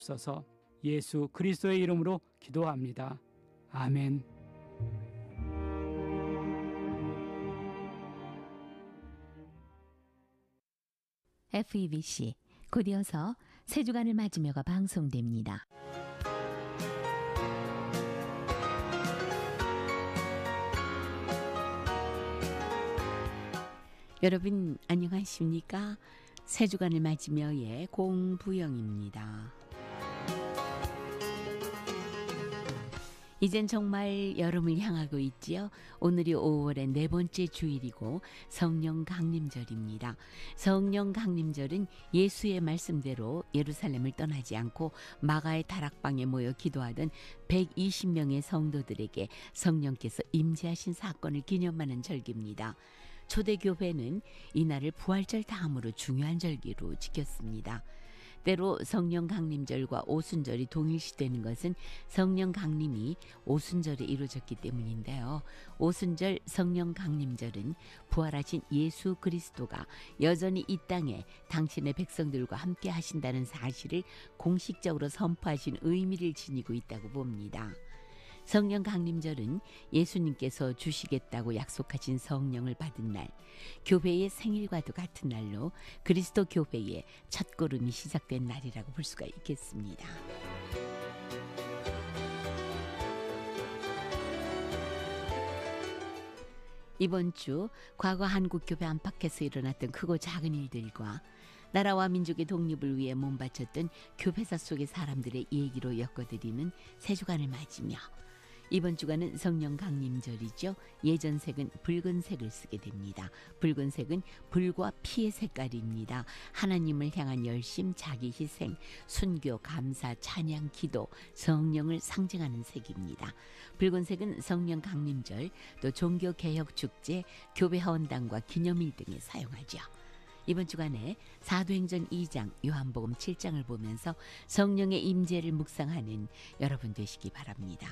주옵소서. 예수 그리스도의 이름으로 기도합니다. 아멘. FEBC 곧 이어서 세 주간을 맞으며가 방송됩니다. 여러분 안녕하십니까? 세 주간을 맞으며의 공부영입니다. 이젠 정말 여름을 향하고 있지요. 오늘이 5월의 네 번째 주일이고 성령 강림절입니다. 성령 강림절은 예수의 말씀대로 예루살렘을 떠나지 않고 마가의 다락방에 모여 기도하던 120명의 성도들에게 성령께서 임재하신 사건을 기념하는 절기입니다. 초대교회는 이날을 부활절 다음으로 중요한 절기로 지켰습니다. 때로 성령 강림절과 오순절이 동일시되는 것은 성령 강림이 오순절에 이루어졌기 때문인데요. 오순절 성령 강림절은 부활하신 예수 그리스도가 여전히 이 땅에 당신의 백성들과 함께 하신다는 사실을 공식적으로 선포하신 의미를 지니고 있다고 봅니다. 성령 강림절은 예수님께서 주시겠다고 약속하신 성령을 받은 날, 교회의 생일과도 같은 날로 그리스도 교회의 첫걸음이 시작된 날이라고 볼 수가 있겠습니다. 이번 주 과거 한국교회 안팎에서 일어났던 크고 작은 일들과 나라와 민족의 독립을 위해 몸바쳤던 교회사 속의 사람들의 얘기로 엮어드리는 세 주간을 맞으며 이번 주간은 성령 강림절이죠. 예전색은 붉은색을 쓰게 됩니다. 붉은색은 불과 피의 색깔입니다. 하나님을 향한 열심, 자기 희생, 순교, 감사, 찬양, 기도, 성령을 상징하는 색입니다. 붉은색은 성령 강림절, 또 종교개혁 축제, 교회 헌당과 기념일 등에 사용하죠. 이번 주간에 사도행전 2장, 요한복음 7장을 보면서 성령의 임재를 묵상하는 여러분 되시기 바랍니다.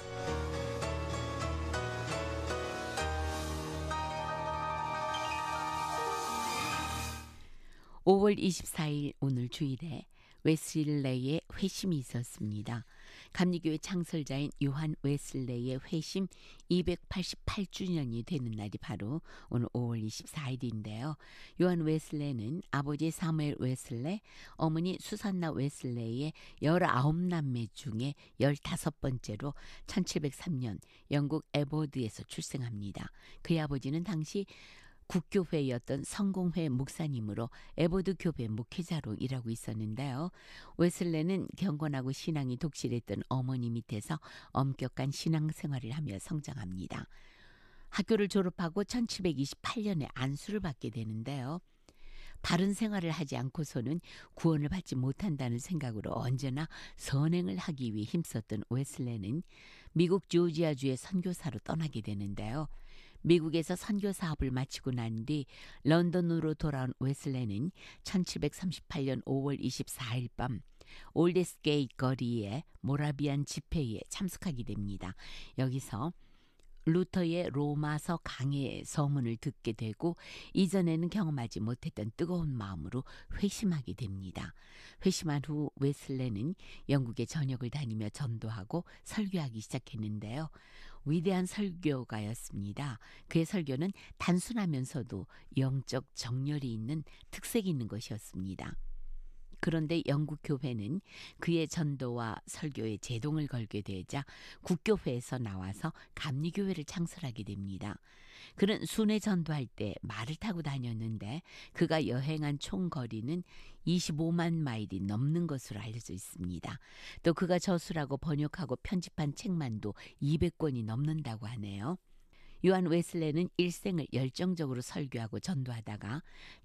5월 24일 오늘 주일에 웨슬레이의 회심이 있었습니다. 감리교회 창설자인 요한 웨슬레이의 회심 288주년이 되는 날이 바로 오늘 5월 24일인데요. 요한 웨슬레이는 아버지 사무엘 웨슬레, 어머니 수산나 웨슬레이의 19남매 중에 15번째로 1703년 영국 에보드에서 출생합니다. 그의 아버지는 당시 국교회였던 성공회 목사님으로 에보드 교회 목회자로 일하고 있었는데요. 웨슬레는 경건하고 신앙이 독실했던 어머니 밑에서 엄격한 신앙생활을 하며 성장합니다. 학교를 졸업하고 1728년에 안수를 받게 되는데요. 바른 생활을 하지 않고서는 구원을 받지 못한다는 생각으로 언제나 선행을 하기 위해 힘썼던 웨슬레는 미국 조지아주의 선교사로 떠나게 되는데요. 미국에서 선교 사업을 마치고 난 뒤 런던으로 돌아온 웨슬레는 1738년 5월 24일 밤 올데스게이트 거리의 모라비안 집회에 참석하게 됩니다. 여기서 루터의 로마서 강해 서문을 듣게 되고 이전에는 경험하지 못했던 뜨거운 마음으로 회심하게 됩니다. 회심한 후 웨슬레는 영국의 전역을 다니며 전도하고 설교하기 시작했는데요. 위대한 설교가였습니다. 그의 설교는 단순하면서도 영적 정열이 있는 특색이 있는 것이었습니다. 그런데 영국 교회는 그의 전도와 설교에 제동을 걸게 되자 국교회에서 나와서 감리교회를 창설하게 됩니다. 그는 순회 전도할 때 말을 타고 다녔는데 그가 여행한 총 거리는 25만 마일이 넘는 것으로 알려져 있습니다. 또 그가 저술하고 번역하고 편집한 책만도 200권이 넘는다고 하네요. 요한 웨슬레는 일생을 열정적으로 설교하고 전도하다가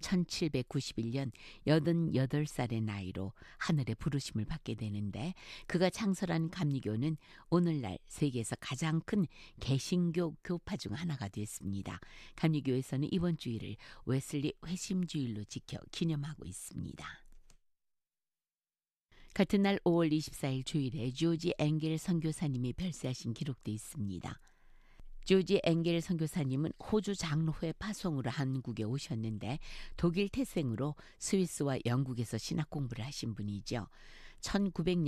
1791년 88살의 나이로 하늘의 부르심을 받게 되는데 그가 창설한 감리교는 오늘날 세계에서 가장 큰 개신교 교파 중 하나가 됐습니다. 감리교에서는 이번 주일을 웨슬리 회심주일로 지켜 기념하고 있습니다. 같은 날 5월 24일 주일에 조지 앵겔 선교사님이 별세하신 기록되어 있습니다. 조지 앵겔 선교사님은 호주 장로회 파송으로 한국에 오셨는데 독일 태생으로 스위스와 영국에서 신학 공부를 하신 분이죠. 1900년